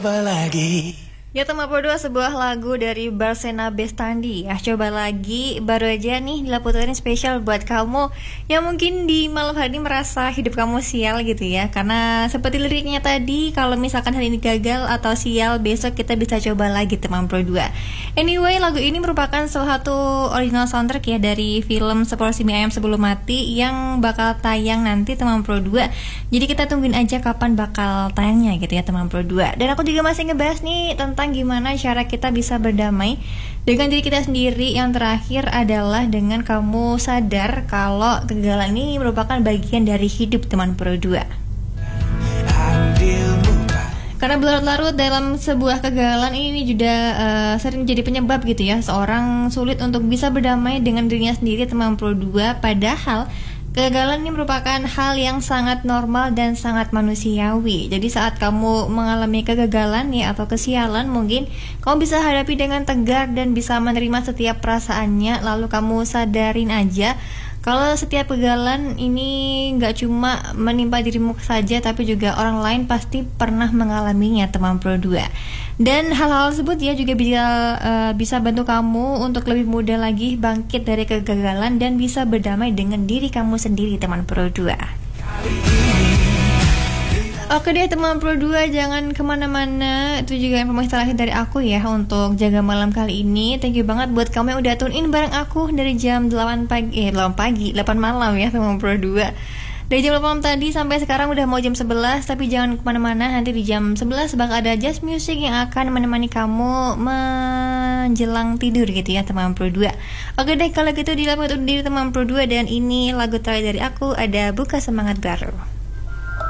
Lagi. Ya teman berdua, sebuah lagu dari Barsena Bestandi. Ya coba lagi, baru aja nih diputerin spesial buat kamu yang mungkin di malam hari ini merasa hidup kamu sial gitu ya. Karena seperti liriknya tadi, kalau misalkan hari ini gagal atau sial, besok kita bisa coba lagi teman berdua. Anyway, lagu ini merupakan salah satu original soundtrack ya dari film Seporsi Mie Ayam Sebelum Mati yang bakal tayang nanti teman berdua. Jadi kita tungguin aja kapan bakal tayangnya gitu ya teman berdua. Dan aku juga masih ngebahas nih tentang gimana cara kita bisa berdamai dengan diri kita sendiri. Yang terakhir adalah dengan kamu sadar kalau kegagalan ini merupakan bagian dari hidup teman berdua. Karena berlarut-larut dalam sebuah kegagalan ini juga sering jadi penyebab gitu ya, seorang sulit untuk bisa berdamai dengan dirinya sendiri teman berdua. Padahal kegagalan ini merupakan hal yang sangat normal dan sangat manusiawi. Jadi saat kamu mengalami kegagalan ya atau kesialan, mungkin kamu bisa hadapi dengan tegar dan bisa menerima setiap perasaannya. Lalu kamu sadarin aja kalau setiap kegagalan ini gak cuma menimpa dirimu saja, tapi juga orang lain pasti pernah mengalaminya teman berdua. Dan hal-hal tersebut ya juga bisa bantu kamu untuk lebih mudah lagi bangkit dari kegagalan dan bisa berdamai dengan diri kamu sendiri teman berdua. Oke deh teman berdua, jangan kemana-mana. Itu juga informasi terakhir dari aku ya untuk jaga malam kali ini. Thank you banget buat kamu yang udah tune in bareng aku dari jam 8 malam ya teman berdua. Dari jam 8 malam tadi sampai sekarang udah mau jam 11. Tapi jangan kemana-mana, nanti di jam 11 bakal ada Just Music yang akan menemani kamu menjelang tidur gitu ya teman berdua. Oke deh, kalau gitu dilakukan diri teman berdua. Dan ini lagu terakhir dari aku, ada Buka Semangat Baru.